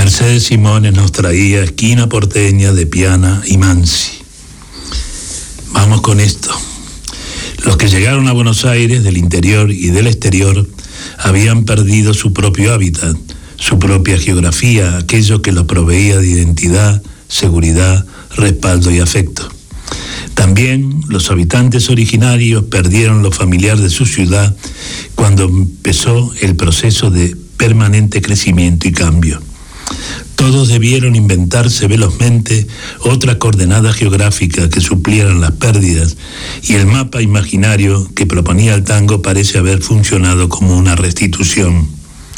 Mercedes Simones nos traía Esquina Porteña de Piana y Mansi. Vamos con esto. Los que llegaron a Buenos Aires del interior y del exterior habían perdido su propio hábitat, su propia geografía, aquello que los proveía de identidad, seguridad, respaldo y afecto. También los habitantes originarios perdieron lo familiar de su ciudad cuando empezó el proceso de permanente crecimiento y cambio. Todos debieron inventarse velozmente otra coordenada geográfica que suplieran las pérdidas, y el mapa imaginario que proponía el tango parece haber funcionado como una restitución.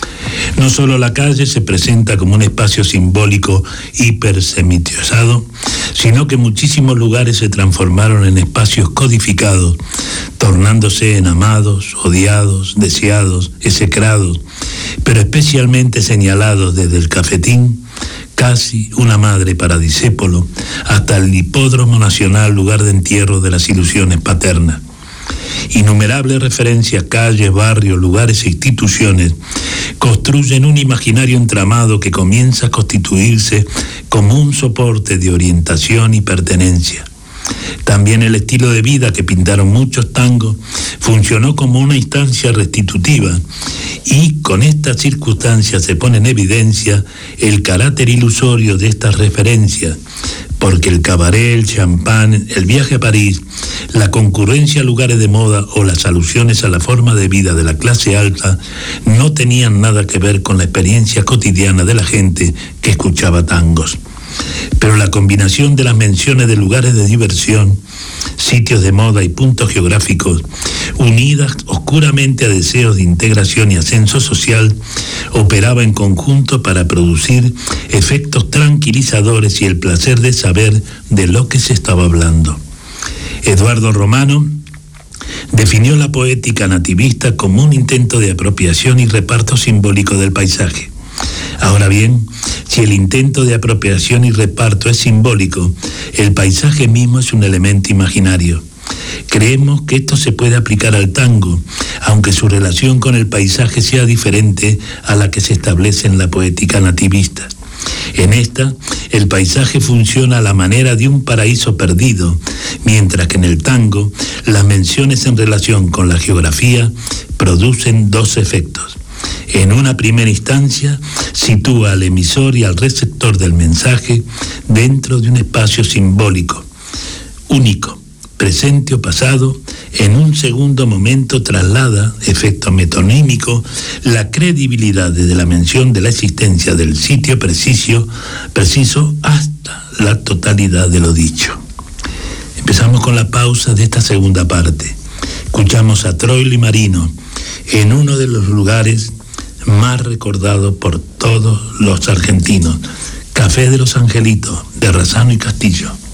No solo la calle se presenta como un espacio simbólico hipersemitiosado, sino que muchísimos lugares se transformaron en espacios codificados, tornándose en amados, odiados, deseados, execrados, pero especialmente señalados desde el cafetín, casi una madre para Discépolo, hasta el Hipódromo Nacional, lugar de entierro de las ilusiones paternas. Innumerables referencias, calles, barrios, lugares e instituciones construyen un imaginario entramado que comienza a constituirse como un soporte de orientación y pertenencia. También el estilo de vida que pintaron muchos tangos funcionó como una instancia restitutiva, y con estas circunstancias se pone en evidencia el carácter ilusorio de estas referencias, porque el cabaret, el champán, el viaje a París, la concurrencia a lugares de moda o las alusiones a la forma de vida de la clase alta no tenían nada que ver con la experiencia cotidiana de la gente que escuchaba tangos. Pero la combinación de las menciones de lugares de diversión, sitios de moda y puntos geográficos, unidas oscuramente a deseos de integración y ascenso social, operaba en conjunto para producir efectos tranquilizadores y el placer de saber de lo que se estaba hablando. Eduardo Romano definió la poética nativista como un intento de apropiación y reparto simbólico del paisaje. Ahora bien, si el intento de apropiación y reparto es simbólico, el paisaje mismo es un elemento imaginario. Creemos que esto se puede aplicar al tango, aunque su relación con el paisaje sea diferente a la que se establece en la poética nativista. En esta, el paisaje funciona a la manera de un paraíso perdido, mientras que en el tango, las menciones en relación con la geografía producen dos efectos. En una primera instancia, sitúa al emisor y al receptor del mensaje dentro de un espacio simbólico, único, presente o pasado. En un segundo momento traslada, efecto metonímico, la credibilidad desde la mención de la existencia del sitio preciso hasta la totalidad de lo dicho. Empezamos con la pausa de esta segunda parte. Escuchamos a Troilo y Marino en uno de los lugares más recordados por todos los argentinos, Café de los Angelitos, de Razzano y Castillo.